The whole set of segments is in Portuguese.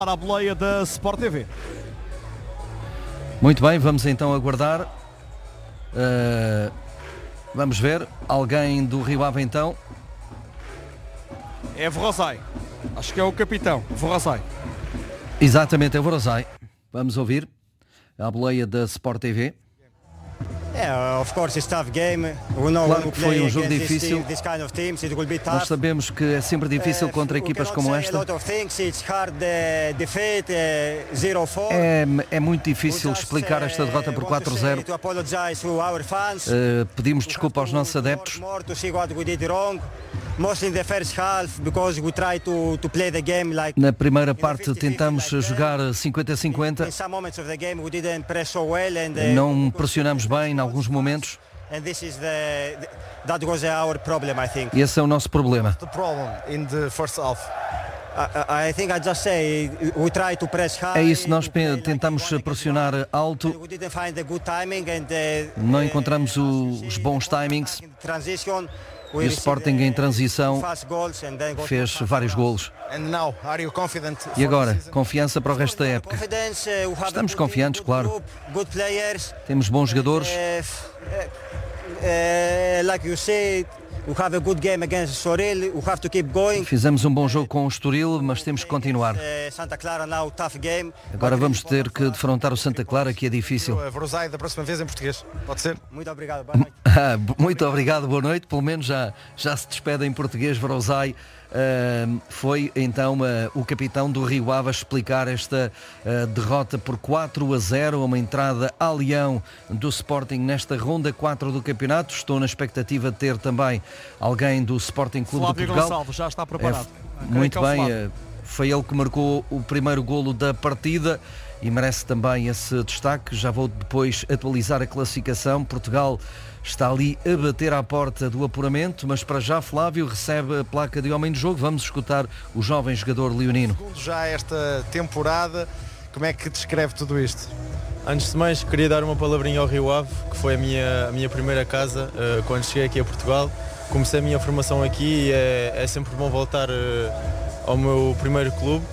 Para a boleia da Sport TV. Muito bem, vamos então aguardar. Vamos ver. Alguém do Rio Ave então. É Vorozai. Acho que é o capitão. Vorozai. Exatamente, é Vorozai. Vamos ouvir a boleia da Sport TV. Claro que foi um jogo difícil. Nós sabemos que é sempre difícil contra equipas como esta. É muito difícil explicar esta derrota por 4-0. Pedimos desculpa aos nossos adeptos. Na primeira parte tentamos jogar 50-50. Não pressionamos bem em alguns momentos. E esse é o nosso problema. É isso, nós tentamos pressionar alto. Não encontramos os bons timings. E o Sporting em transição fez vários golos. E agora, confiança para o resto da época? Estamos confiantes, claro. Temos bons jogadores. Fizemos um bom jogo com o Estoril, mas temos que continuar. Agora vamos ter que defrontar o Santa Clara, que é difícil. Vorozai, da próxima vez em português. Pode ser? Muito obrigado, boa noite. Muito obrigado, boa noite. Pelo menos já se despede em português, Vorozai. Foi então o capitão do Rio Ave a explicar esta derrota por 4-0, uma entrada a leão do Sporting nesta ronda 4 do campeonato. Estou na expectativa de ter também alguém do Sporting Clube Flávio de Portugal. Gonçalves já está preparado. Muito bem, foi ele que marcou o primeiro golo da partida e merece também esse destaque. Já vou depois atualizar a classificação. Portugal está ali a bater à porta do apuramento, mas para já Flávio recebe a placa de homem do jogo. Vamos escutar o jovem jogador leonino. Já esta temporada, como é que descreve tudo isto? Antes de mais, queria dar uma palavrinha ao Rio Ave, que foi a minha primeira casa quando cheguei aqui a Portugal. Comecei a minha formação aqui e é sempre bom voltar ao meu primeiro clube.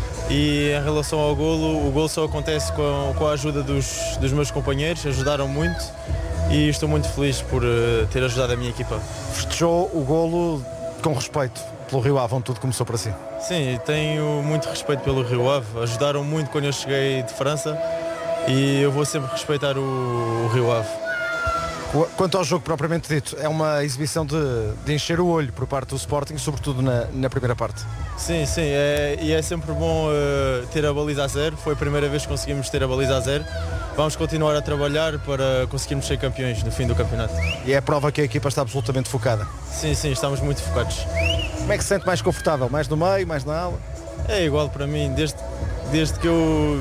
E em relação ao golo, o golo só acontece com a ajuda dos meus companheiros, ajudaram muito e estou muito feliz por ter ajudado a minha equipa. Festejou o golo com respeito pelo Rio Ave, onde tudo começou para si? Sim, tenho muito respeito pelo Rio Ave, ajudaram muito quando eu cheguei de França e eu vou sempre respeitar o Rio Ave. Quanto ao jogo propriamente dito, é uma exibição de encher o olho por parte do Sporting, sobretudo na primeira parte. Sim, e é sempre bom ter a baliza a zero. Foi a primeira vez que conseguimos ter a baliza a zero. Vamos continuar a trabalhar para conseguirmos ser campeões no fim do campeonato. E é a prova que a equipa está absolutamente focada. Sim, estamos muito focados. Como é que se sente mais confortável? Mais no meio, mais na ala? É igual para mim, desde que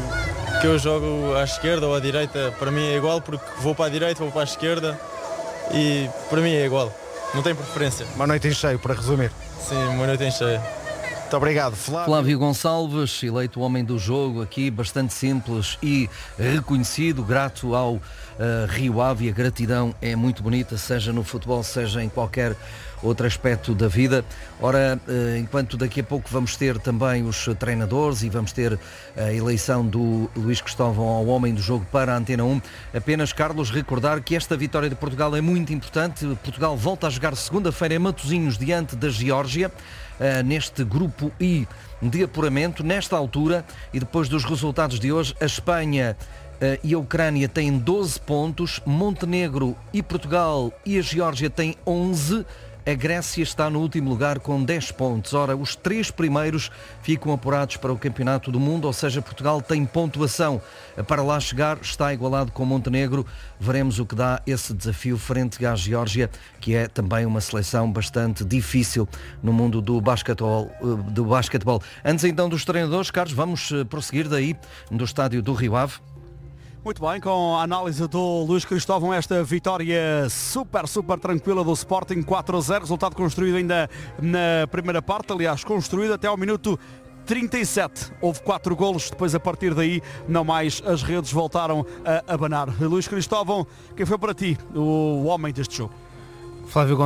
eu jogo à esquerda ou à direita, para mim é igual, porque vou para a direita, vou para a esquerda e para mim é igual, não tem preferência. Uma noite em cheio, para resumir. Sim, uma noite em cheio. Muito obrigado, Flávio Gonçalves, eleito o homem do jogo aqui, bastante simples e reconhecido, grato ao Rio Ave. A gratidão é muito bonita, seja no futebol, seja em qualquer outro aspecto da vida. Ora, enquanto daqui a pouco vamos ter também os treinadores e vamos ter a eleição do Luís Cristóvão ao homem do jogo para a Antena 1, apenas, Carlos, recordar que esta vitória de Portugal é muito importante. Portugal volta a jogar segunda-feira em Matosinhos diante da Geórgia, neste grupo I de apuramento, nesta altura, e depois dos resultados de hoje, a Espanha e a Ucrânia têm 12 pontos, Montenegro e Portugal e a Geórgia têm 11, a Grécia está no último lugar com 10 pontos. Ora, os 3 primeiros ficam apurados para o Campeonato do Mundo, ou seja, Portugal tem pontuação para lá chegar, está igualado com Montenegro. Veremos o que dá esse desafio frente à Geórgia, que é também uma seleção bastante difícil no mundo do basquetebol. Antes então dos treinadores, Carlos, vamos prosseguir daí do estádio do Rio Ave. Muito bem, com a análise do Luís Cristóvão, esta vitória super tranquila do Sporting, 4-0, resultado construído ainda na primeira parte, aliás, construído até ao minuto 37. Houve 4 golos, depois a partir daí, não mais, as redes voltaram a abanar. Luís Cristóvão, quem foi para ti o homem deste jogo? Flávio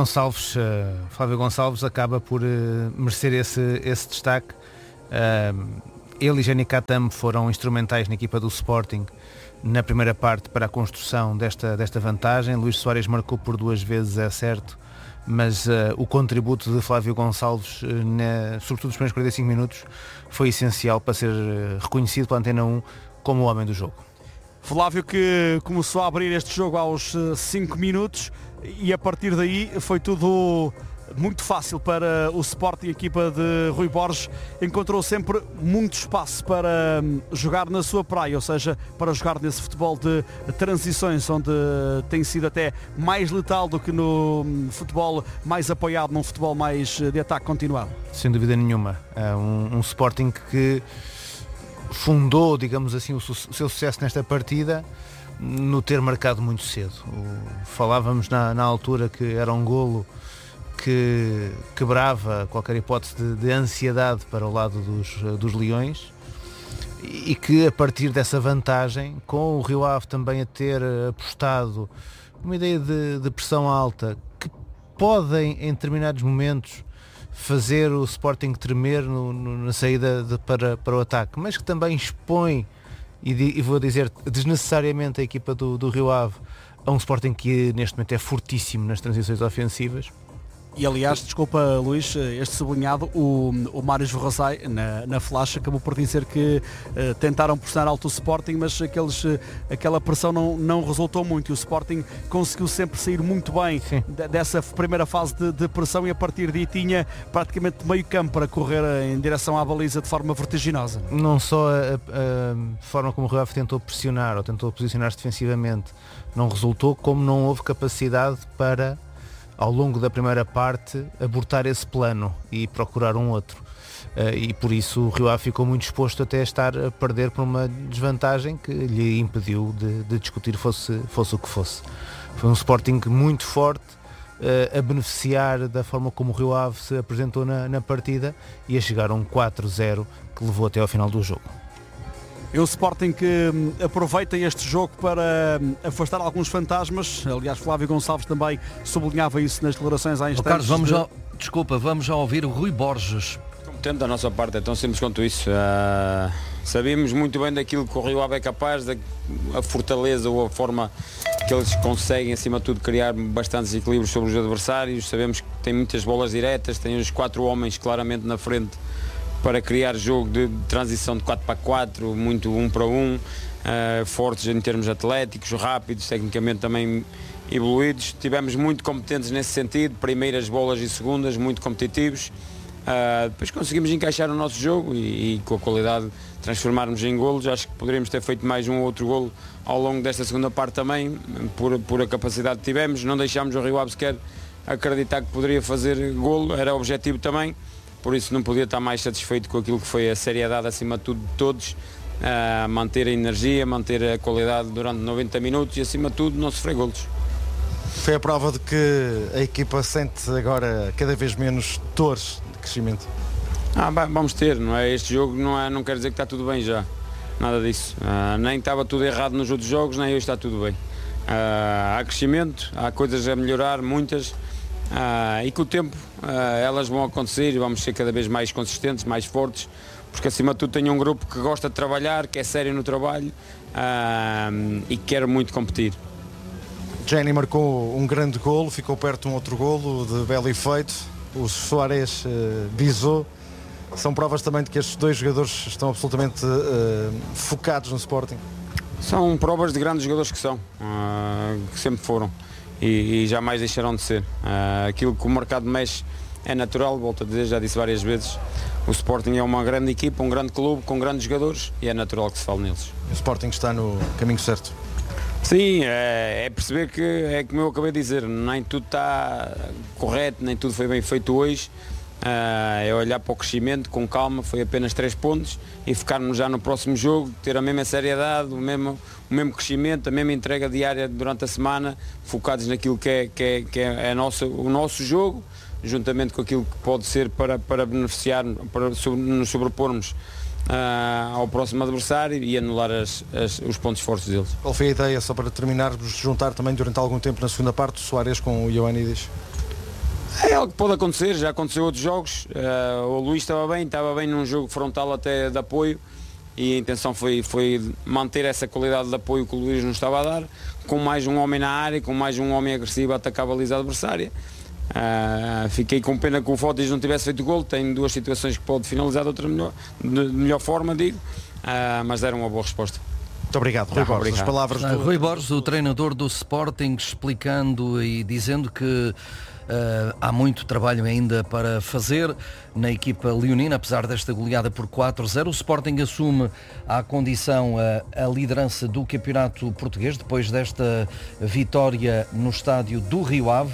Gonçalves acaba por merecer esse destaque. Ele e Jenny Katam foram instrumentais na equipa do Sporting na primeira parte para a construção desta vantagem. Luís Soares marcou por 2 vezes, é certo, mas o contributo de Flávio Gonçalves, sobretudo nos primeiros 45 minutos, foi essencial para ser reconhecido pela Antena 1 como o homem do jogo. Flávio, que começou a abrir este jogo aos 5 minutos e a partir daí foi tudo muito fácil para o Sporting. A equipa de Rui Borges encontrou sempre muito espaço para jogar na sua praia, ou seja, para jogar nesse futebol de transições, onde tem sido até mais letal do que no futebol mais apoiado, num futebol mais de ataque continuado. Sem dúvida nenhuma. Um Sporting que fundou, digamos assim, o seu sucesso nesta partida no ter marcado muito cedo. Falávamos na altura que era um golo que quebrava qualquer hipótese de ansiedade para o lado dos Leões, e que a partir dessa vantagem, com o Rio Ave também a ter apostado uma ideia de pressão alta, que podem em determinados momentos fazer o Sporting tremer na saída para o ataque, mas que também expõe, e vou dizer desnecessariamente, a equipa do Rio Ave a um Sporting que neste momento é fortíssimo nas transições ofensivas. E aliás, desculpa Luís, este sublinhado, o Mário Verrosai na flash acabou por dizer que tentaram pressionar alto o Sporting, mas aquela pressão não resultou muito, e o Sporting conseguiu sempre sair muito bem dessa primeira fase de pressão, e a partir daí tinha praticamente meio campo para correr em direção à baliza de forma vertiginosa. Não só a forma como o Rio Ave tentou pressionar ou tentou posicionar-se defensivamente não resultou, como não houve capacidade para, ao longo da primeira parte, abortar esse plano e procurar um outro. E por isso o Rio Ave ficou muito exposto até a estar a perder por uma desvantagem que lhe impediu de discutir fosse o que fosse. Foi um Sporting muito forte, a beneficiar da forma como o Rio Ave se apresentou na partida, e a chegar a um 4-0 que levou até ao final do jogo. É o Sporting que aproveita este jogo para afastar alguns fantasmas. Aliás, Flávio Gonçalves também sublinhava isso nas declarações há instantes. Carlos, vamos já ouvir o Rui Borges. Competente da nossa parte, é tão simples quanto isso. Sabíamos muito bem daquilo que o Rio Ave é capaz, a fortaleza ou a forma que eles conseguem, acima de tudo, criar bastantes equilíbrios sobre os adversários. Sabemos que tem muitas bolas diretas, tem os 4 homens claramente na frente para criar jogo de transição de 4-4, muito 1 para 1, fortes em termos atléticos, rápidos, tecnicamente também evoluídos. Tivemos muito competentes nesse sentido, primeiras bolas e segundas, muito competitivos. Depois conseguimos encaixar o nosso jogo e com a qualidade transformarmos em golos. Acho que poderíamos ter feito mais um ou outro golo ao longo desta segunda parte também, por a capacidade que tivemos. Não deixámos o Rio Ave sequer acreditar que poderia fazer golo, era o objetivo também. Por isso não podia estar mais satisfeito com aquilo que foi a seriedade acima de tudo de todos, manter a energia, manter a qualidade durante 90 minutos e acima de tudo não sofrer golos. Foi a prova de que a equipa sente agora cada vez menos dores de crescimento. Vamos ter, não é? Este jogo não quer dizer que está tudo bem já, nada disso. Nem estava tudo errado nos outros jogos, nem hoje está tudo bem. Há crescimento, há coisas a melhorar, muitas. E com o tempo elas vão acontecer e vamos ser cada vez mais consistentes, mais fortes, porque acima de tudo tenho um grupo que gosta de trabalhar, que é sério no trabalho e quer muito competir. Jenny marcou um grande golo, ficou perto de um outro golo de belo efeito, o Soares bisou. São provas também de que estes 2 jogadores estão absolutamente focados no Sporting. São provas de grandes jogadores que são, que sempre foram. E jamais deixarão de ser. Aquilo que o mercado mexe é natural, volto a dizer, já disse várias vezes, o Sporting é uma grande equipa, um grande clube com grandes jogadores e é natural que se fale neles. O Sporting está no caminho certo? Sim, é perceber que é como eu acabei de dizer, nem tudo está correto, nem tudo foi bem feito hoje. É olhar para o crescimento com calma, foi apenas 3 pontos e focarmos já no próximo jogo, ter a mesma seriedade, o mesmo crescimento, a mesma entrega diária durante a semana, focados naquilo que é o nosso jogo, juntamente com aquilo que pode ser para beneficiar, para nos sobrepormos ao próximo adversário e anular os pontos fortes deles. Qual foi a ideia, só para terminarmos, de juntar também durante algum tempo na segunda parte o Soares com o Ioannidis? É algo que pode acontecer, já aconteceu outros jogos. O Luís estava bem num jogo frontal até de apoio, e a intenção foi manter essa qualidade de apoio que o Luís nos estava a dar, com mais um homem na área, com mais um homem agressivo a atacar a baliza adversária. Fiquei com pena que o Fotis não tivesse feito gol, tem 2 situações que pode finalizar de melhor forma, mas deram uma boa resposta. Muito obrigado, Rui Borges. As palavras do... Rui Borges, o treinador do Sporting, explicando e dizendo que há muito trabalho ainda para fazer na equipa leonina, apesar desta goleada por 4-0. O Sporting assume à condição a liderança do campeonato português, depois desta vitória no estádio do Rio Ave.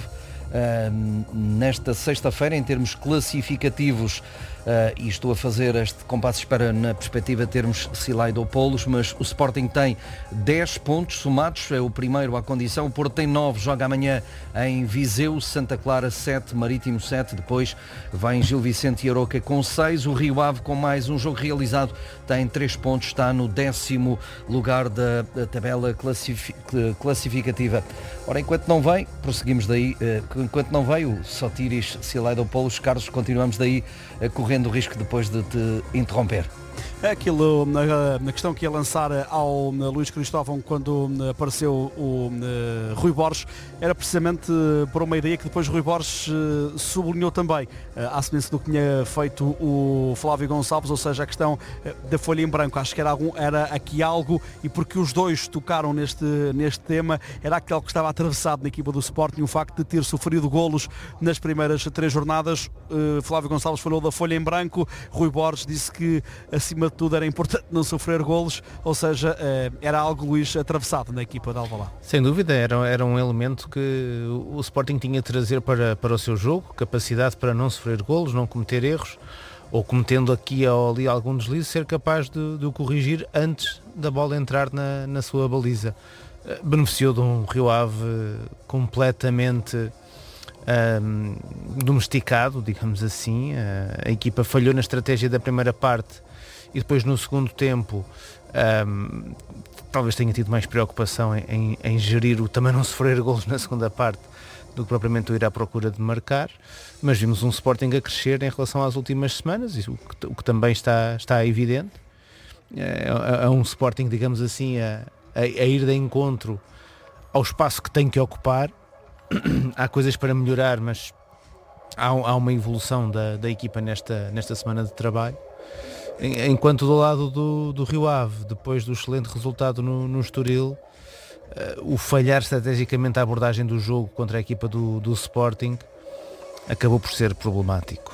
Nesta sexta-feira, em termos classificativos, e estou a fazer este compasso de espera na perspectiva de termos Slido ou Polos, mas o Sporting tem 10 pontos somados, é o primeiro à condição. O Porto tem 9, joga amanhã em Viseu, Santa Clara 7, Marítimo 7, depois vai em Gil Vicente e Aroca com 6, o Rio Ave com mais um jogo realizado tem 3 pontos, está no 10º lugar da tabela classificativa. Ora, enquanto não vem, prosseguimos daí, enquanto não veio o Sotiris, Slido ou Polos, Carlos, continuamos daí correndo o risco depois de te interromper. Aquilo, na questão que ia lançar ao Luís Cristóvão quando apareceu o Rui Borges, era precisamente por uma ideia que depois Rui Borges sublinhou também, à semelhança do que tinha feito o Flávio Gonçalves, ou seja, a questão da folha em branco. Acho que era aqui algo, e porque os dois tocaram neste tema, era aquele que estava atravessado na equipa do Sporting, o facto de ter sofrido golos nas primeiras 3 jornadas. Flávio Gonçalves falou da folha em branco, Rui Borges disse que acima de tudo era importante não sofrer golos, ou seja, era algo, Luís, atravessado na equipa de Alvalade. Sem dúvida, era um elemento que o Sporting tinha de trazer para o seu jogo, capacidade para não sofrer golos, não cometer erros, ou cometendo aqui ou ali algum deslize, ser capaz de o corrigir antes da bola entrar na sua baliza. Beneficiou de um Rio Ave completamente domesticado, digamos assim. A equipa falhou na estratégia da primeira parte e depois no segundo tempo talvez tenha tido mais preocupação em gerir o também não sofrer golos na segunda parte do que propriamente o ir à procura de marcar, mas vimos um Sporting a crescer em relação às últimas semanas, o que também está evidente. É um Sporting, digamos assim, a ir de encontro ao espaço que tem que ocupar. Há coisas para melhorar, mas há uma evolução da equipa nesta semana de trabalho. Enquanto do lado do Rio Ave, depois do excelente resultado no Estoril, o falhar estrategicamente a abordagem do jogo contra a equipa do Sporting acabou por ser problemático.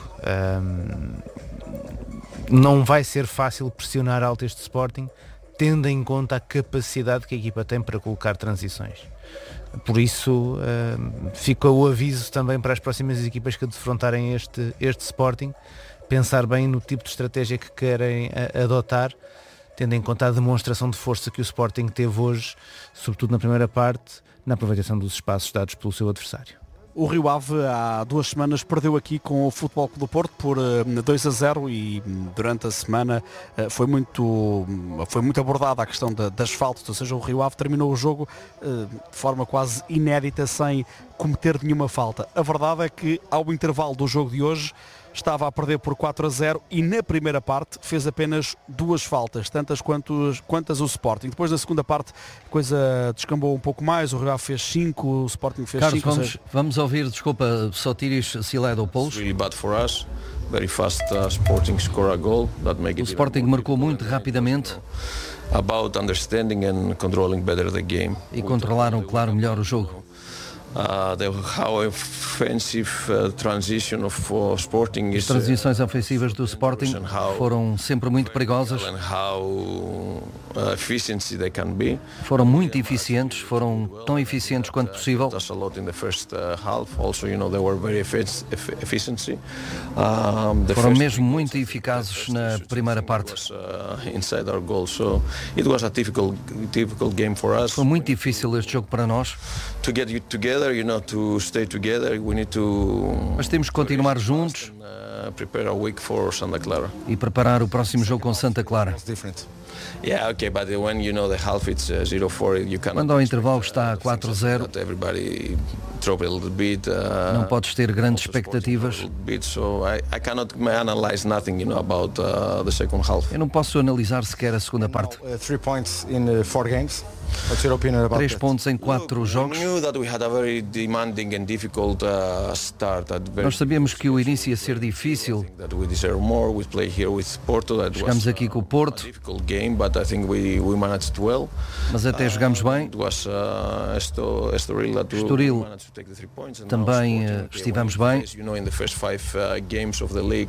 Não vai ser fácil pressionar alto este Sporting, tendo em conta a capacidade que a equipa tem para colocar transições. Por isso fica o aviso também para as próximas equipas que defrontarem este Sporting, pensar bem no tipo de estratégia que querem adotar, tendo em conta a demonstração de força que o Sporting teve hoje, sobretudo na primeira parte, na aproveitação dos espaços dados pelo seu adversário. O Rio Ave há 2 semanas perdeu aqui com o Futebol Clube do Porto por 2-0 e durante a semana foi muito abordada a questão das faltas, ou seja, o Rio Ave terminou o jogo de forma quase inédita, sem cometer nenhuma falta. A verdade é que ao intervalo do jogo de hoje estava a perder por 4-0 e na primeira parte fez apenas 2 faltas, tantas quantas o Sporting. Depois na segunda parte a coisa descambou um pouco mais, o Rio Ave fez 5, o Sporting fez 5. Carlos, vamos ouvir, desculpa, Sotiris Slido Polos. O Sporting marcou muito rapidamente e controlaram, claro, melhor o jogo. As transições ofensivas do Sporting foram sempre muito perigosas, foram muito eficientes, foram tão eficientes quanto possível. Foram mesmo muito eficazes na primeira parte. Foi muito difícil este jogo para nós. Mas temos que continuar juntos e preparar o próximo jogo com Santa Clara. Yeah, okay, but when you know the half it's 0-4, you cannot. Quando ao intervalo está 4-0, Not everybody drop a little bit. não podes ter grandes expectativas. So I cannot analyze nothing, about the second half. Eu não posso analisar sequer a segunda parte. 3 points in 4 games. What's your opinion about 3 that? pontos em 4 jogos. We knew that we had a very demanding and difficult start. Nós sabíamos que o início ia ser difícil. That we deserve more. We play here with Porto. That Jogamos was aqui com o Porto, a difficult game, but I think we managed well. mas até jogamos bem. It was Estoril that Estoril we managed to take the 3 points. And também, now Sporting, estivemos when we bem. face, in the first 5 games of the league,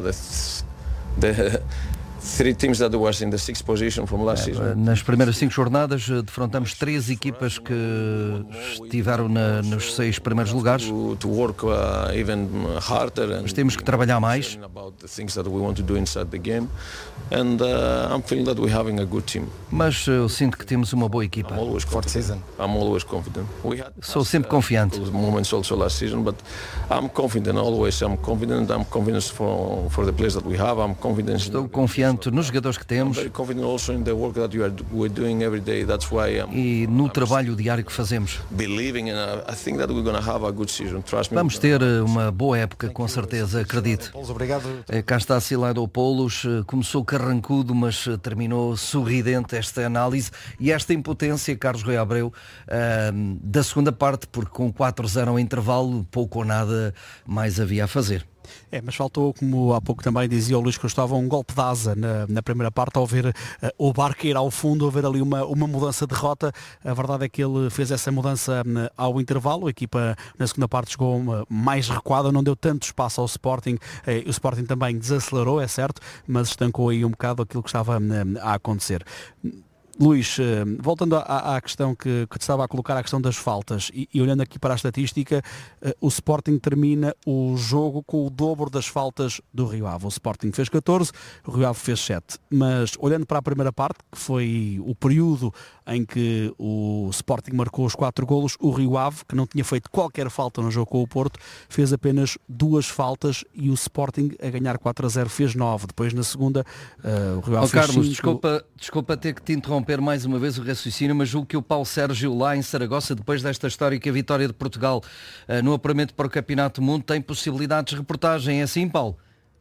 the 3 teams that was in the 6th position from last season. Nas primeiras 5 jornadas defrontamos 3 equipas que estiveram nos 6 primeiros lugares. To work even harder and Mas temos que trabalhar mais. about the things that we want to do inside the game, and I'm feeling that we're having a good team. Mas eu sinto que temos uma boa equipa. I'm always confident. I'm always confident. We had Sou sempre confiante. those moments also last season, but I'm confident always. I'm confident for the players that we have. I'm confident. Estou confiante nos jogadores que I'm temos very confident also in the work that we're doing every day. That's why e no trabalho diário que fazemos. believing, and I think that we're going to have a good season. Trust me. Vamos ter uma boa época, com certeza, acredite. Obrigado. Cá está Siladopoulos, começou carrancudo, mas terminou sorridente esta análise e esta impotência, Carlos Rui Abreu, da segunda parte, porque com 4-0 ao intervalo, pouco ou nada mais havia a fazer. Mas faltou, como há pouco também dizia o Luís Cristóvão, um golpe de asa na primeira parte, ao ver o barco ir ao fundo, ao ver ali uma mudança de rota. A verdade é que ele fez essa mudança ao intervalo. A equipa na segunda parte jogou mais recuada, não deu tanto espaço ao Sporting. O Sporting também desacelerou, é certo, mas estancou aí um bocado aquilo que estava a acontecer. Luís, voltando à questão que te estava a colocar, a questão das faltas, e olhando aqui para a estatística, o Sporting termina o jogo com o dobro das faltas do Rio Ave. O Sporting fez 14, o Rio Ave fez 7. Mas olhando para a primeira parte, que foi o período em que o Sporting marcou os 4 golos, o Rio Ave, que não tinha feito qualquer falta no jogo com o Porto, fez apenas 2 faltas e o Sporting, a ganhar 4-0, fez 9. Depois na segunda, o Rio Ave fez Carlos, 5. desculpa ter que te interromper mais uma vez o raciocínio, mas julgo que o Paulo Sérgio lá em Saragossa, depois desta histórica vitória de Portugal no apuramento para o Campeonato do Mundo, tem possibilidades de reportagem. É assim, Paulo?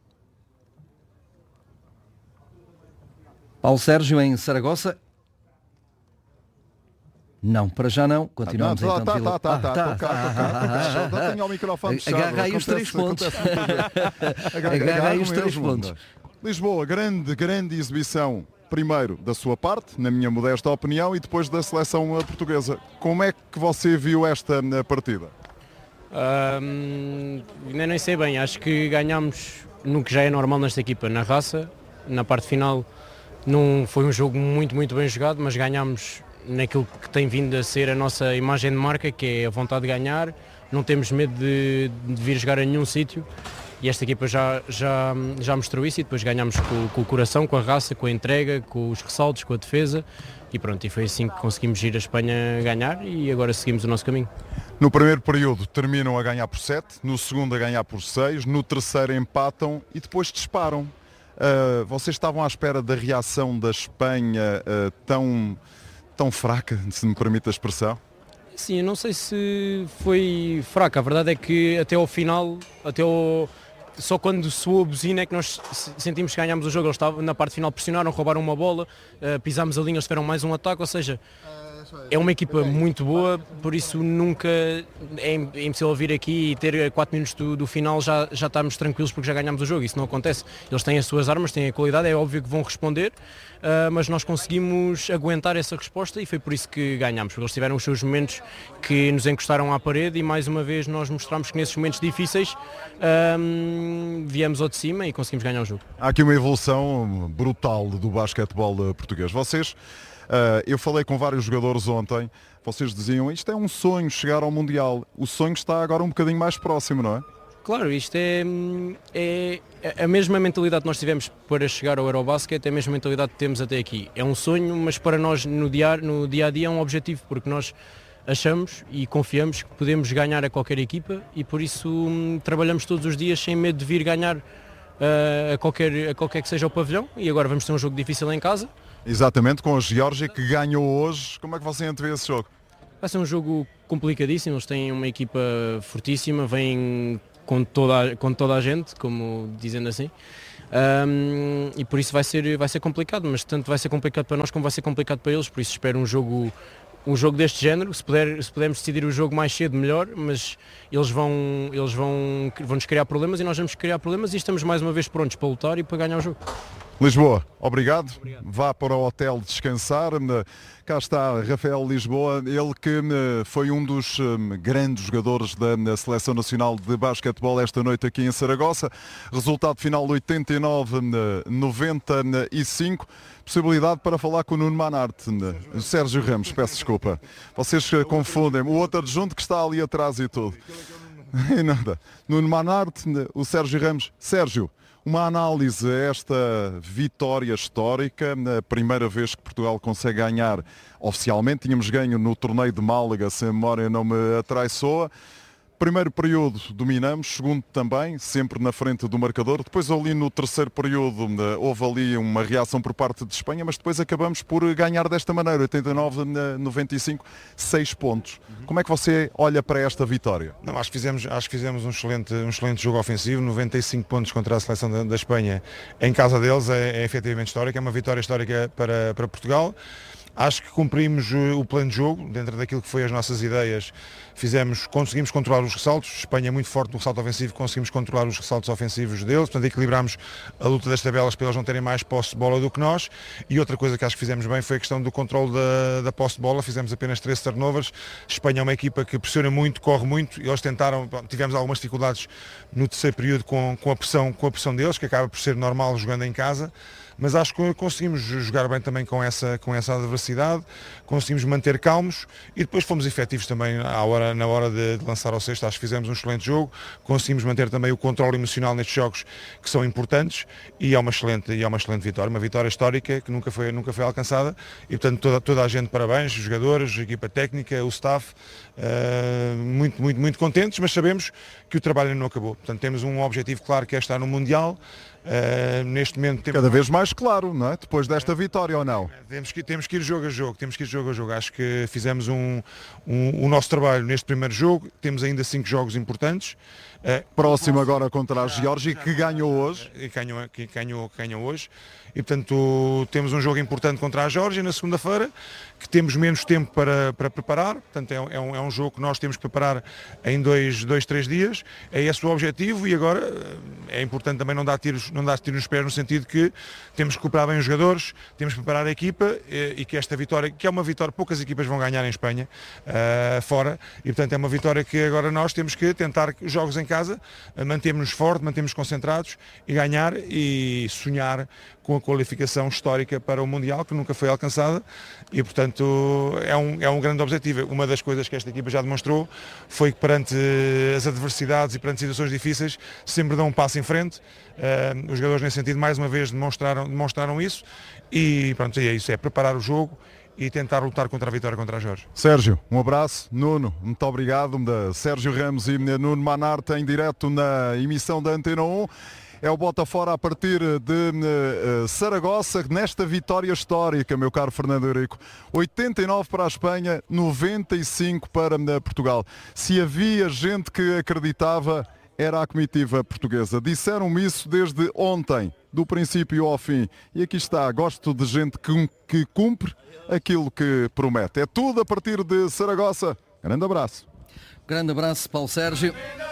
Paulo Sérgio em Saragossa? Não, para já não. Continuamos então. Tenho o microfone fechado. Agarra aí os 3 pontos. Agarra aí os 3 pontos. Lisboa, grande exibição, primeiro da sua parte, na minha modesta opinião, e depois da seleção portuguesa. Como é que você viu esta partida? Nem sei bem, acho que ganhámos no que já é normal nesta equipa, na raça. Na parte final não foi um jogo muito bem jogado, mas ganhámos naquilo que tem vindo a ser a nossa imagem de marca, que é a vontade de ganhar. Não temos medo de vir jogar a nenhum sítio, e esta equipa já mostrou isso, e depois ganhámos com o coração, com a raça, com a entrega, com os ressaltos, com a defesa, e pronto, e foi assim que conseguimos ir a Espanha ganhar, e agora seguimos o nosso caminho. No primeiro período terminam a ganhar por 7, no segundo a ganhar por 6, no terceiro empatam e depois disparam. Vocês estavam à espera da reação da Espanha tão fraca, se me permite a expressão? Sim, eu não sei se foi fraca, a verdade é que até ao final, só quando soou a buzina é que nós sentimos que ganhámos o jogo. Eles estavam na parte final, pressionaram, roubaram uma bola, pisámos a linha, eles tiveram mais um ataque, ou seja, é uma equipa muito boa, por isso nunca é impossível vir aqui e ter 4 minutos do final já estamos tranquilos porque já ganhámos o jogo. Isso não acontece. Eles têm as suas armas, têm a qualidade, é óbvio que vão responder, mas nós conseguimos aguentar essa resposta e foi por isso que ganhámos, porque eles tiveram os seus momentos que nos encostaram à parede e mais uma vez nós mostramos que nesses momentos difíceis viemos ao de cima e conseguimos ganhar o jogo. Há aqui uma evolução brutal do basquetebol português. Vocês, eu falei com vários jogadores ontem, vocês diziam, isto é um sonho, chegar ao Mundial. O sonho está agora um bocadinho mais próximo, não é? Claro, isto é a mesma mentalidade que nós tivemos para chegar ao Eurobasket, é a mesma mentalidade que temos até aqui. É um sonho, mas para nós no dia a dia é um objetivo, porque nós achamos e confiamos que podemos ganhar a qualquer equipa e por isso trabalhamos todos os dias sem medo de vir ganhar a qualquer que seja o pavilhão. E agora vamos ter um jogo difícil em casa, Exatamente, com a Geórgia que ganhou hoje. Como é que você antevê esse jogo? Vai ser um jogo complicadíssimo, eles têm uma equipa fortíssima, vêm com toda a gente, como dizendo assim. E por isso vai ser complicado, mas tanto vai ser complicado para nós como vai ser complicado para eles, por isso espero um jogo deste género. Se pudermos decidir o jogo mais cedo, melhor, mas eles vão-nos criar problemas e nós vamos criar problemas e estamos mais uma vez prontos para lutar e para ganhar o jogo. Lisboa, obrigado. Vá para o hotel descansar. Cá está Rafael Lisboa, ele que foi um dos grandes jogadores da Seleção Nacional de Basquetebol esta noite aqui em Saragossa. Resultado final 89-95. Possibilidade para falar com o Nuno Manarte. Sérgio Ramos, peço desculpa. Vocês confundem. O outro adjunto que está ali atrás e tudo. E nada. Nuno Manarte, o Sérgio Ramos. Sérgio, uma análise a esta vitória histórica, a primeira vez que Portugal consegue ganhar oficialmente. Tínhamos ganho no torneio de Málaga, se a memória não me atraiçoa. Primeiro período dominamos, segundo também, sempre na frente do marcador. Depois ali no terceiro período houve ali uma reação por parte de Espanha, mas depois acabamos por ganhar desta maneira, 89-95, 6 pontos. Como é que você olha para esta vitória? Não, acho que fizemos um excelente jogo ofensivo, 95 pontos contra a seleção da Espanha em casa deles, é efetivamente histórica, é uma vitória histórica para Portugal. Acho que cumprimos o plano de jogo, dentro daquilo que foi as nossas ideias, conseguimos controlar os ressaltos. Espanha é muito forte no ressalto ofensivo, conseguimos controlar os ressaltos ofensivos deles, portanto equilibramos a luta das tabelas para eles não terem mais posse de bola do que nós. E outra coisa que acho que fizemos bem foi a questão do controle da posse de bola, fizemos apenas 13 turnovers. Espanha é uma equipa que pressiona muito, corre muito, e eles tivemos algumas dificuldades no terceiro período com a pressão deles, que acaba por ser normal jogando em casa. Mas acho que conseguimos jogar bem também com essa adversidade, conseguimos manter calmos e depois fomos efetivos também na hora de lançar ao cesto. Acho que fizemos um excelente jogo, conseguimos manter também o controle emocional nestes jogos que são importantes e é uma excelente vitória, uma vitória histórica que nunca foi alcançada e portanto toda a gente parabéns, os jogadores, a equipa técnica, o staff, muito contentes, mas sabemos que o trabalho ainda não acabou. Portanto temos um objetivo claro que é estar no Mundial. Neste momento cada vez mais claro, não é? Depois desta vitória ou não? Temos que ir jogo a jogo, acho que fizemos o nosso trabalho neste primeiro jogo, temos ainda 5 jogos importantes. Próximo agora contra a Geórgia, que ganhou hoje. Que ganhou hoje. E portanto temos um jogo importante contra a Geórgia na segunda-feira, que temos menos tempo para preparar, portanto é um jogo que nós temos que preparar em 2-3 dias, é esse o objetivo e agora é importante também não dar tiros nos pés, no sentido que temos que recuperar bem os jogadores, temos que preparar a equipa e que esta vitória, que é uma vitória que poucas equipas vão ganhar em Espanha, fora, e portanto é uma vitória que agora nós temos que tentar jogos em casa, mantermos-nos fortes, mantermos concentrados e ganhar e sonhar com a qualificação histórica para o Mundial, que nunca foi alcançada e, portanto, é um grande objetivo. Uma das coisas que esta equipa já demonstrou foi que perante as adversidades e perante situações difíceis sempre dão um passo em frente. Os jogadores, nesse sentido, mais uma vez demonstraram isso e, pronto, é isso, é preparar o jogo e tentar lutar contra a vitória contra a Geórgia. Sérgio, um abraço. Nuno, muito obrigado. Sérgio Ramos e Nuno Manarte em direto na emissão da Antena 1. É o Bota Fora a partir de Saragossa, nesta vitória histórica, meu caro Fernando Eurico. 89 para a Espanha, 95 para Portugal. Se havia gente que acreditava, era a comitiva portuguesa. Disseram-me isso desde ontem, do princípio ao fim. E aqui está, gosto de gente que cumpre aquilo que promete. É tudo a partir de Saragossa. Grande abraço. Grande abraço, Paulo Sérgio.